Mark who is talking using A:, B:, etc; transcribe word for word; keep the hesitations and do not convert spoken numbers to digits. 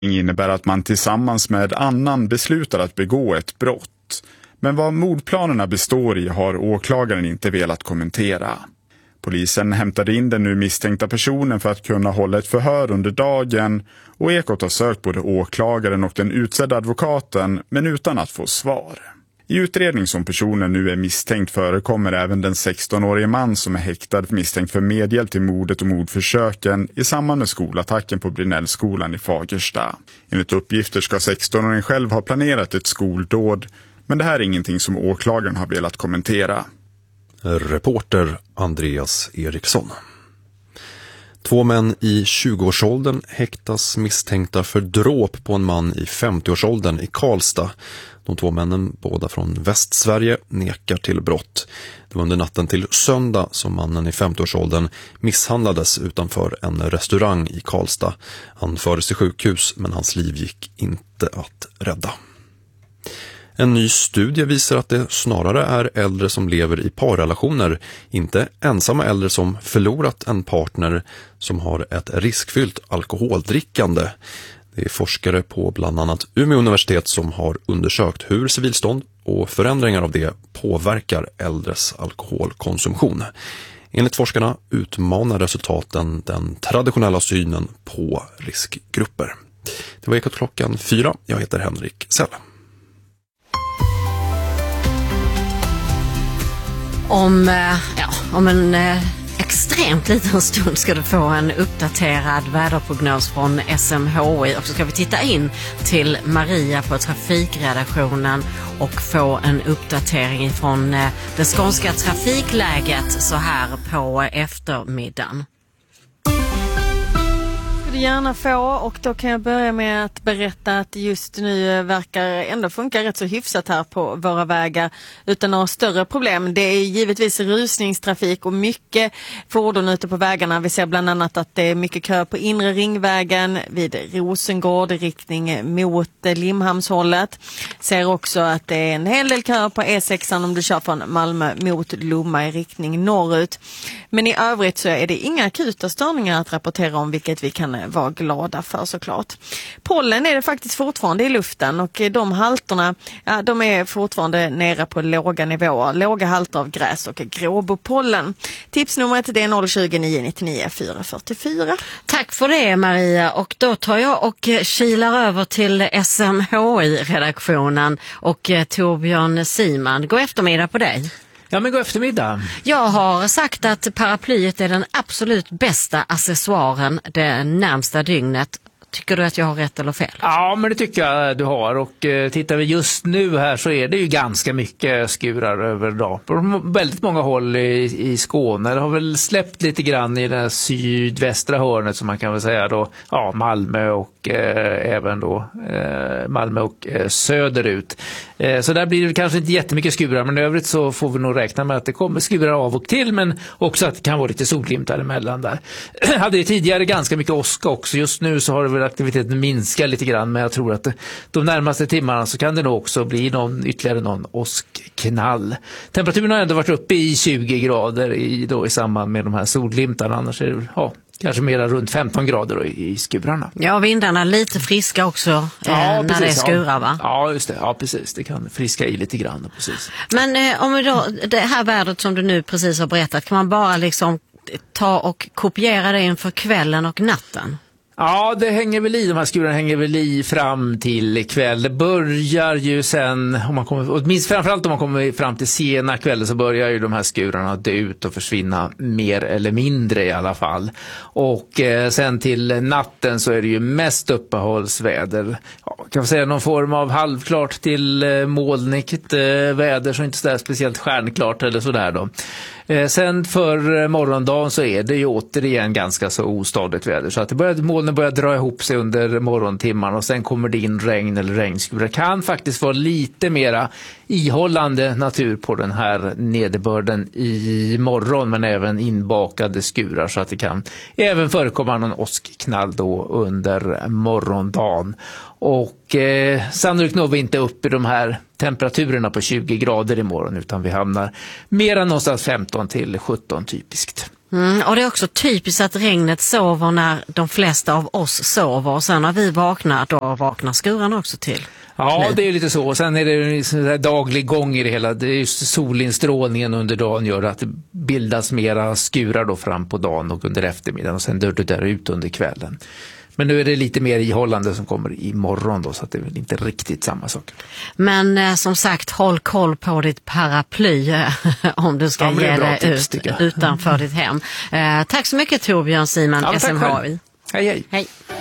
A: innebär att man tillsammans med annan beslutar att begå ett brott. Men vad mordplanerna består i har åklagaren inte velat kommentera. Polisen hämtade in den nu misstänkta personen för att kunna hålla ett förhör under dagen och Ekot har sökt både åklagaren och den utsedda advokaten men utan att få svar. I utredning som personen nu är misstänkt förekommer även den sexton-årige man som är häktad misstänkt för medhjälp till mordet och mordförsöken i samband med skolattacken på Brynällskolan i Fagersta. Enligt uppgifter ska sexton-åringen själv ha planerat ett skoldåd, men det här är ingenting som åklagaren har velat kommentera.
B: Reporter Andreas Eriksson. Två män i tjugoårsåldern häktas misstänkta för dråp på en man i femtioårsåldern i Karlstad. De två männen, båda från Västsverige, nekar till brott. Det var under natten till söndag som mannen i femtioårsåldern misshandlades utanför en restaurang i Karlstad. Han fördes till sjukhus men hans liv gick inte att rädda. En ny studie visar att det snarare är äldre som lever i parrelationer, inte ensamma äldre som förlorat en partner, som har ett riskfyllt alkoholdrickande. Det är forskare på bland annat Umeå universitet som har undersökt hur civilstånd och förändringar av det påverkar äldres alkoholkonsumtion. Enligt forskarna utmanar resultaten den traditionella synen på riskgrupper. Det var Ekot klockan fyra. Jag heter Henrik Sell.
C: Om, ja, om en eh, extremt liten stund ska du få en uppdaterad väderprognos från S M H I och så ska vi titta in till Maria på trafikredaktionen och få en uppdatering från eh, det skånska trafikläget så här på eftermiddagen.
D: Gärna få, och då kan jag börja med att berätta att just nu verkar ändå funka rätt så hyfsat här på våra vägar utan några större problem. Det är givetvis rusningstrafik och mycket fordon ute på vägarna. Vi ser bland annat att det är mycket kö på inre ringvägen vid Rosengård i riktning mot Limhamnshållet. Ser också att det är en hel del kö på E sex om du kör från Malmö mot Lomma i riktning norrut. Men i övrigt så är det inga akuta störningar att rapportera om, vilket vi kan vara glada för såklart. Pollen är det faktiskt fortfarande i luften och de halterna, ja, de är fortfarande nere på låga nivåer. Låga halter av gräs och gråbopollen. Tipsnumret är noll tjugo nio nittionio fyra fyrtiofyra.
C: Tack för det Maria, och då tar jag och kilar över till S M H I-redaktionen och Torbjörn Siman. God eftermiddag på dig.
E: Ja, men god eftermiddag.
C: Jag har sagt att paraplyet är den absolut bästa accessoaren det närmsta dygnet. Tycker du att jag har rätt eller fel?
E: Ja, men det tycker jag du har. Och eh, tittar vi just nu här så är det ju ganska mycket skurar över dag. På väldigt många håll i, i Skåne. Det har väl släppt lite grann i det sydvästra hörnet som man kan väl säga då. Ja, Malmö och eh, även då eh, Malmö och eh, söderut. Eh, så där blir det kanske inte jättemycket skurar, men i övrigt så får vi nog räkna med att det kommer skurar av och till, men också att det kan vara lite solglimtar emellan där. Hade det tidigare ganska mycket åska också. Just nu så har det väl aktiviteten minskar lite grann, men jag tror att de närmaste timmarna så kan det nog också bli någon, ytterligare någon åskknall. Temperaturen har ändå varit uppe i tjugo grader i, då, i samband med de här solglimtarna, annars är det ja, kanske mera runt femton grader då, i, i skurarna.
C: Ja, vindarna lite friska också eh,
E: ja,
C: när
E: precis,
C: det är skurar, va?
E: Ja, just det. Ja, precis. Det kan friska i lite grann. Precis.
C: Men eh, om vi då, det här vädret som du nu precis har berättat, kan man bara liksom ta och kopiera det inför kvällen och natten?
E: Ja, det hänger väl i, de här skurarna hänger väl i fram till kväll. Det börjar ju sen, om man kommer, och minst framförallt om man kommer fram till sena kvällen så börjar ju de här skurarna dö ut och försvinna mer eller mindre i alla fall. Och eh, sen till natten så är det ju mest uppehållsväder. Ja, kan man säga någon form av halvklart till eh, molnigt eh, väder, så inte så där speciellt stjärnklart eller sådär då. Eh, sen för morgondagen så är det ju återigen ganska så ostadigt väder, så att det börjar, molnen börjar dra ihop sig under morgontimmarna och sen kommer det in regn eller regnskurar. Det kan faktiskt vara lite mera ihållande natur på den här nederbörden i morgon, men även inbakade skurar, så att det kan även förekomma någon åskknall då under morgondagen. Och eh, sannolikt når vi inte upp i de här temperaturerna på tjugo grader imorgon, utan vi hamnar mer än någonstans femton till sjutton typiskt.
C: Mm, och det är också typiskt att regnet sover när de flesta av oss sover. Och sen när vi vaknar, då vaknar skuran också till.
E: Ja, det är lite så. Och sen är det en där daglig gång i det hela. Det är just solinstrålningen under dagen gör att det bildas mera skurar då fram på dagen och under eftermiddagen. Och sen dör det där ut under kvällen. Men nu är det lite mer ihållande som kommer imorgon då, så att det är väl inte riktigt samma sak.
C: Men eh, som sagt, håll koll på ditt paraply eh, om du ska
E: Ja,
C: ge dig
E: tips,
C: ut utanför ditt hem. Eh, tack så mycket Torbjörn Simon,
E: Ja,
C: S M H I.
E: hej hej.
C: Hej.